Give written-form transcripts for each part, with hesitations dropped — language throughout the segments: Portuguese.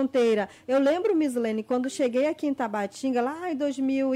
fronteira. Eu lembro, Mislene, quando cheguei aqui em Tabatinga, lá em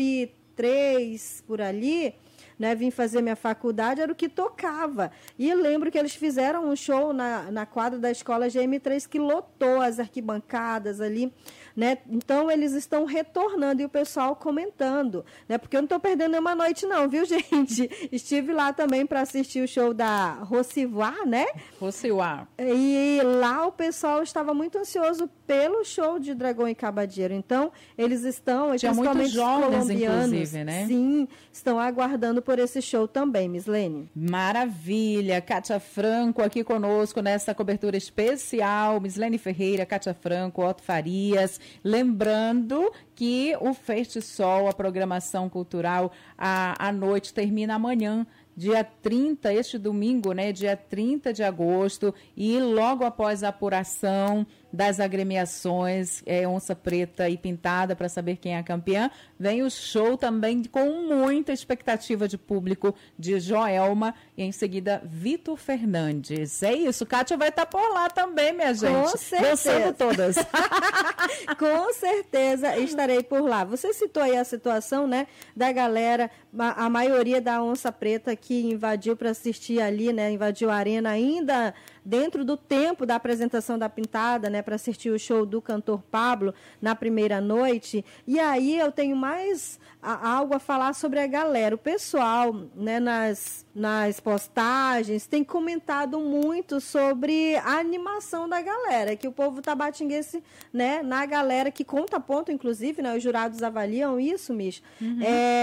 2003, por ali, né, vim fazer minha faculdade, era o que tocava. E lembro que eles fizeram um show na quadra da escola GM3 que lotou as arquibancadas ali, né? Então, eles estão retornando e o pessoal comentando, né? Porque eu não estou perdendo nenhuma noite não, viu, gente? Estive lá também para assistir o show da Rocivar, né? Rocivar. E lá o pessoal estava muito ansioso pelo show de Dragão e Cabadeiro. Então, eles estão, tinha muitos jovens, colombianos, inclusive, né? Sim, estão aguardando por esse show também, Mislene. Maravilha. Kátia Franco aqui conosco nessa cobertura especial. Mislene Ferreira, Kátia Franco, Otto Farias. Lembrando que o Festisol, a programação cultural à noite, termina amanhã, dia 30, este domingo, né, dia 30 de agosto, e logo após a apuração das agremiações, Onça Preta e Pintada, para saber quem é a campeã, vem o show também com muita expectativa de público de Joelma e em seguida Vitor Fernandes. É isso, Kátia vai estar por lá também, minha gente. Com certeza. Dançando todas. Com certeza estarei por lá. Você citou aí a situação, né, da galera, a maioria da Onça Preta que invadiu para assistir ali, né, invadiu a arena ainda dentro do tempo da apresentação da Pintada, né, para assistir o show do cantor Pablo na primeira noite. E aí eu tenho mais algo a falar sobre a galera. O pessoal, né, nas postagens tem comentado muito sobre a animação da galera, que o povo tabatinguense, né, na galera que conta ponto, inclusive, né, os jurados avaliam isso, Mish. Uhum.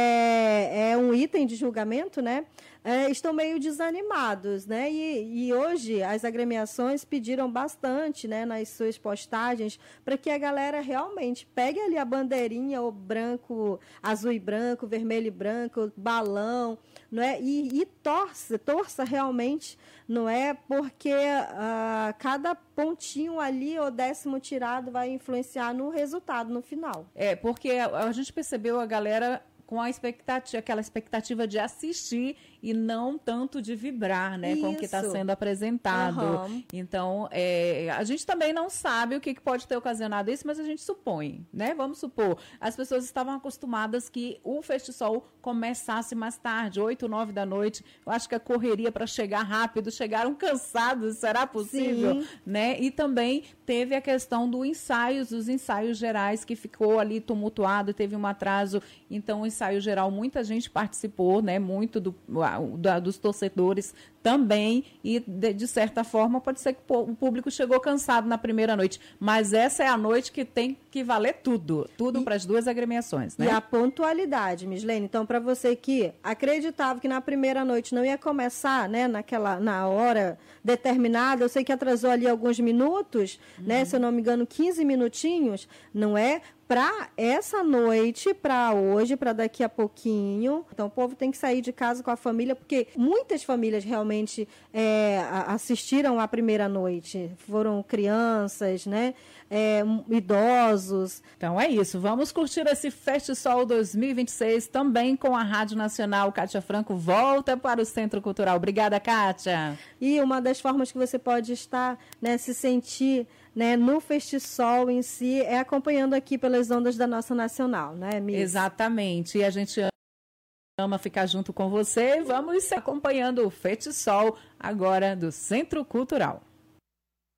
É um item de julgamento, né? Estão meio desanimados, né? E hoje as agremiações pediram bastante, né, nas suas postagens, para que a galera realmente pegue ali a bandeirinha, o branco, azul e branco, vermelho e branco, balão, não é? E torça realmente, não é? Porque cada pontinho ali, ou décimo tirado, vai influenciar no resultado, no final. Porque a gente percebeu a galera com aquela expectativa de assistir e não tanto de vibrar, né, com o que está sendo apresentado. Uhum. Então, a gente também não sabe o que pode ter ocasionado isso, mas a gente supõe, né? Vamos supor, as pessoas estavam acostumadas que o Festisol começasse mais tarde, 8, 9 da noite. Eu acho que a correria para chegar rápido, chegaram cansados, será possível? Sim. Né? E também teve a questão dos ensaios gerais, que ficou ali tumultuado, teve um atraso. Então, o ensaio geral, muita gente participou, né? Muito dos torcedores também, e de certa forma pode ser que o público chegou cansado na primeira noite, mas essa é a noite que tem que valer tudo para as duas agremiações, né? E a pontualidade, Mislene, então para você que acreditava que na primeira noite não ia começar, né, na hora determinada, eu sei que atrasou ali alguns minutos, né, se eu não me engano 15 minutinhos, não é? Para essa noite, para hoje, para daqui a pouquinho. Então, o povo tem que sair de casa com a família, porque muitas famílias realmente assistiram à primeira noite. Foram crianças, né? Idosos. Então, é isso. Vamos curtir esse Festisol 2026 também com a Rádio Nacional. Kátia Franco volta para o Centro Cultural. Obrigada, Kátia. E uma das formas que você pode estar, né, se sentir, né, no Festisol em si, é acompanhando aqui pelas ondas da nossa Nacional, né, Miss? Exatamente, e a gente ama ficar junto com você. Vamos acompanhando o Festisol agora do Centro Cultural.